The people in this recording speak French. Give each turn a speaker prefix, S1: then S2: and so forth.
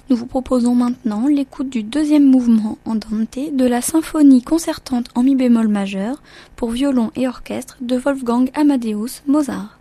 S1: Nous vous proposons maintenant l'écoute du deuxième mouvement andante de la symphonie concertante en mi bémol majeur pour violon et orchestre de Wolfgang Amadeus Mozart.